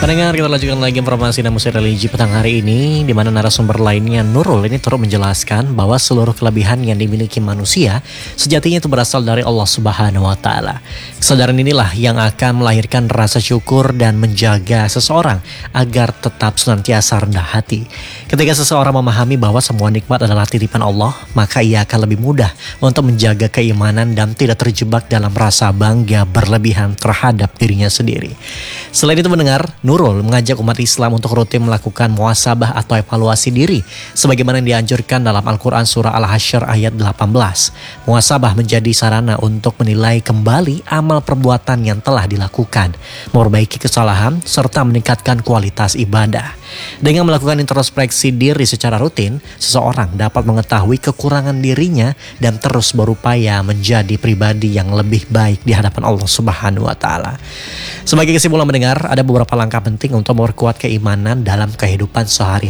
Pendengar, kita lanjutkan lagi informasi dan musik religi petang hari ini, di mana narasumber lainnya Nurul ini turut menjelaskan bahwa seluruh kelebihan yang dimiliki manusia sejatinya itu berasal dari Allah Subhanahu wa Ta'ala. Kesadaran inilah yang akan melahirkan rasa syukur dan menjaga seseorang agar tetap senantiasa rendah hati. Ketika seseorang memahami bahwa semua nikmat adalah titipan Allah, maka ia akan lebih mudah untuk menjaga keimanan dan tidak terjebak dalam rasa bangga berlebihan terhadap dirinya sendiri. Selain itu mendengar, Nurul mengajak umat Islam untuk rutin melakukan muhasabah atau evaluasi diri sebagaimana yang dianjurkan dalam Al-Quran surah Al-Hasyr ayat 18. Muhasabah menjadi sarana untuk menilai kembali amal perbuatan yang telah dilakukan, memperbaiki kesalahan serta meningkatkan kualitas ibadah. Dengan melakukan introspeksi diri secara rutin, seseorang dapat mengetahui kekurangan dirinya dan terus berupaya menjadi pribadi yang lebih baik di hadapan Allah Subhanahu wa Ta'ala. Sebagai kesimpulan mendengar, ada beberapa langkah penting untuk memperkuat keimanan dalam kehidupan sehari-hari.